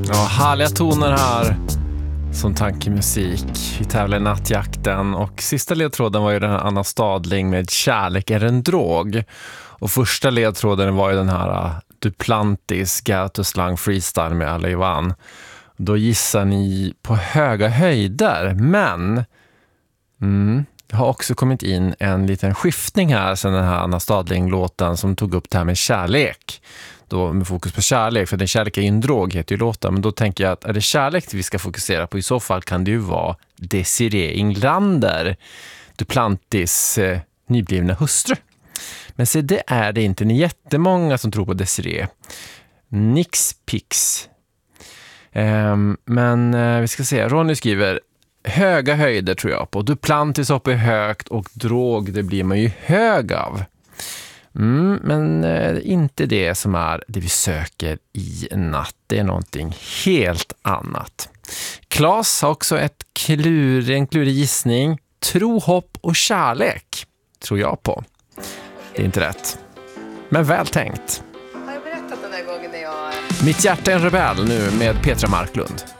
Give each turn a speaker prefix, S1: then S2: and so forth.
S1: Ja, härliga toner här som tankemusik. Vi tävlar i Nattjakten och sista ledtråden var ju den här Anna Stadling med Kärlek är en drog. Och första ledtråden var ju den här Duplantis Gatuslang Freestyle med Alla Ivan. Då gissar ni på höga höjder, men det har också kommit in en liten skiftning här sen den här Anna Stadling-låten som tog upp det här med kärlek. Då med fokus på kärlek, för den kärlek är ju en drog heter ju låten, men då tänker jag att är det kärlek vi ska fokusera på, i så fall kan det ju vara Desirée Inglander, Duplantis nyblivna hustru. Men se, det är det inte. Ni är jättemånga som tror på Desirée. Nix pix. Men vi ska se, Ronny skriver höga höjder tror jag på. Duplantis uppe är högt och drog, det blir man ju hög av. Men inte det som är det vi söker i natt. Det är någonting helt annat. Claes har också en klurig gissning. Tro, hopp och kärlek tror jag på. Det är inte rätt. Men väl tänkt.
S2: Har jag berättat den där gången när jag...
S1: Mitt hjärta är en rebell nu med Petra Marklund.